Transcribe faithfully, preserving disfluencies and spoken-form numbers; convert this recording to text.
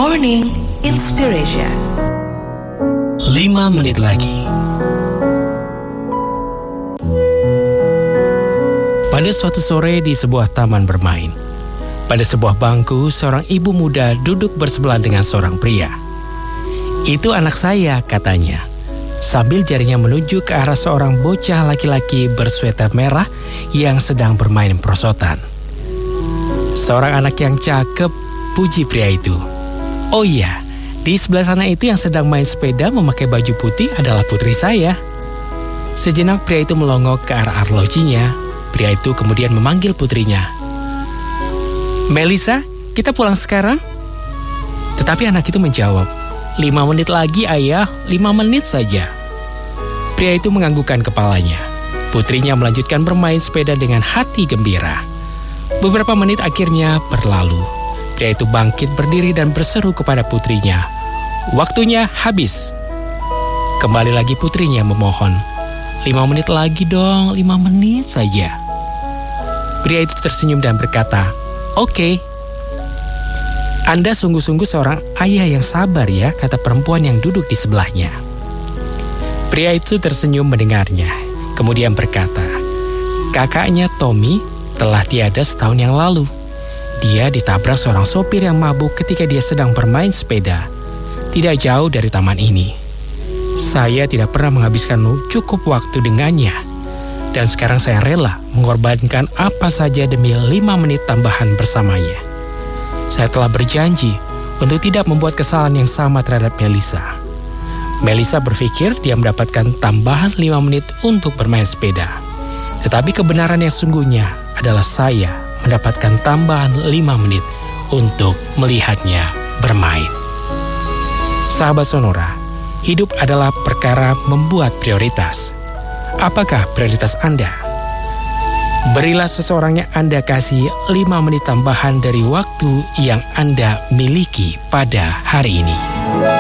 Morning Inspiration. Lima menit lagi. Pada suatu sore di sebuah taman bermain, pada sebuah bangku, seorang ibu muda duduk bersebelah dengan seorang pria. "Itu anak saya," katanya, sambil jarinya menuju ke arah seorang bocah laki-laki bersweter merah yang sedang bermain perosotan. "Seorang anak yang cakep," puji pria itu. "Oh iya, di sebelah sana itu yang sedang main sepeda memakai baju putih adalah putri saya." Sejenak pria itu melongok ke arah arlojinya. Pria itu kemudian memanggil putrinya. "Melissa, kita pulang sekarang?" Tetapi anak itu menjawab, "Lima menit lagi ayah, lima menit saja." Pria itu menganggukkan kepalanya. Putrinya melanjutkan bermain sepeda dengan hati gembira. Beberapa menit akhirnya berlalu. Pria itu bangkit berdiri dan berseru kepada putrinya, "Waktunya habis." Kembali lagi putrinya memohon, "Lima menit lagi dong, lima menit saja." Pria itu tersenyum dan berkata, "Oke." "Anda sungguh-sungguh seorang ayah yang sabar ya," kata perempuan yang duduk di sebelahnya. Pria itu tersenyum mendengarnya, kemudian berkata, "Kakaknya Tommy telah tiada setahun yang lalu. Dia ditabrak seorang sopir yang mabuk ketika dia sedang bermain sepeda, tidak jauh dari taman ini. Saya tidak pernah menghabiskan cukup waktu dengannya, dan sekarang saya rela mengorbankan apa saja demi lima menit tambahan bersamanya. Saya telah berjanji untuk tidak membuat kesalahan yang sama terhadap Melissa." Melissa berpikir dia mendapatkan tambahan lima menit untuk bermain sepeda. Tetapi kebenaran yang sungguhnya adalah saya mendapatkan tambahan lima menit untuk melihatnya bermain. Sahabat Sonora, hidup adalah perkara membuat prioritas. Apakah prioritas Anda? Berilah seseorang yang Anda kasih lima menit tambahan dari waktu yang Anda miliki pada hari ini.